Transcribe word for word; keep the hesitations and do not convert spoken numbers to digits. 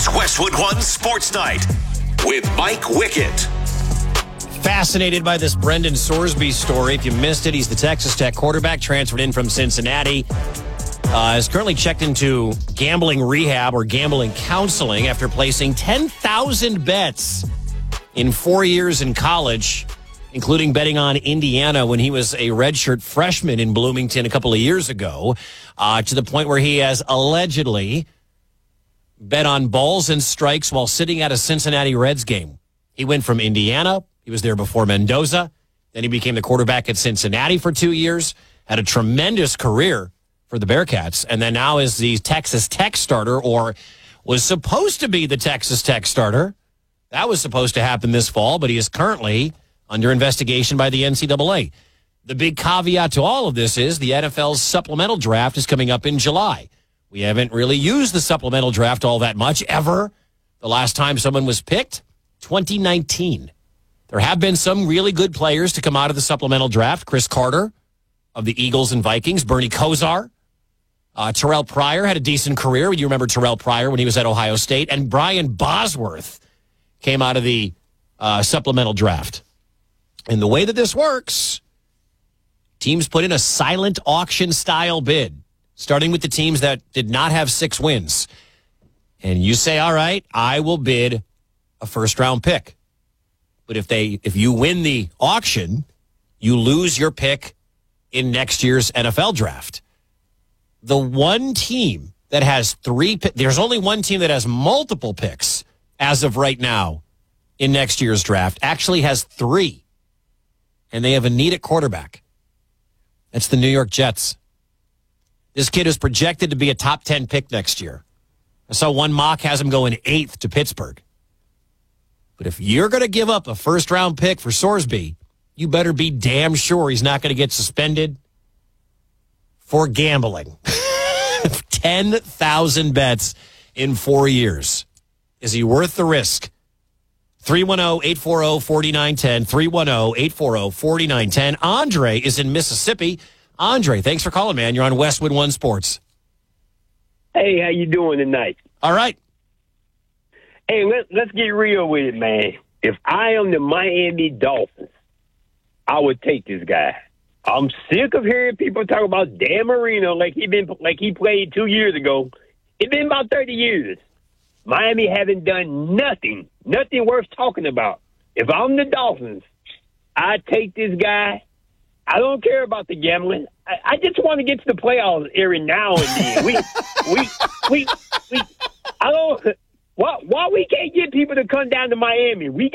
It's Westwood One Sports Night with Mike Wickett. Fascinated by this Brendan Sorsby story. If you missed it, he's the Texas Tech quarterback, transferred in from Cincinnati. Uh, is currently checked into gambling rehab or gambling counseling after placing ten thousand bets in four years in college, including betting on Indiana when he was a redshirt freshman in Bloomington a couple of years ago, uh, to the point where he has allegedly bet on balls and strikes while sitting at a Cincinnati Reds game. He went from Indiana. He was there before Mendoza. Then he became the quarterback at Cincinnati for two years, had a tremendous career for the Bearcats, and then now is the Texas Tech starter, or was supposed to be the Texas Tech starter. That was supposed to happen this fall, but he is currently under investigation by the N C double A. The big caveat to all of this is the N F L's supplemental draft is coming up in July. We haven't really used the supplemental draft all that much, ever. The last time someone was picked, twenty nineteen. There have been some really good players to come out of the supplemental draft. Chris Carter of the Eagles and Vikings, Bernie Kosar. Uh, Terrell Pryor had a decent career. You remember Terrell Pryor when he was at Ohio State. And Brian Bosworth came out of the uh, supplemental draft. And the way that this works, teams put in a silent auction-style bid, starting with the teams that did not have six wins. And you say, all right, I will bid a first-round pick. But if they, if you win the auction, you lose your pick in next year's N F L draft. The one team that has three, there's only one team that has multiple picks as of right now in next year's draft, actually has three. And they have a need at quarterback. That's the New York Jets. This kid is projected to be a top ten pick next year. I saw one mock has him going eighth to Pittsburgh. But if you're going to give up a first-round pick for Sorsby, you better be damn sure he's not going to get suspended for gambling. ten thousand bets in four years. Is he worth the risk? three one zero, eight four zero, four nine one zero, three one zero, eight four zero, four nine one zero. Andre is in Mississippi. Andre, thanks for calling, man. You're on Westwood One Sports. Hey, how you doing tonight? All right. Hey, let, let's get real with it, man. If I am the Miami Dolphins, I would take this guy. I'm sick of hearing people talk about Dan Marino like he been like he played two years ago. It's been about thirty years. Miami haven't done nothing, nothing worth talking about. If I'm the Dolphins, I take this guy. I don't care about the gambling. I, I just want to get to the playoffs every now and then. we, we, we, we. I don't. Why, why we can't get people to come down to Miami? We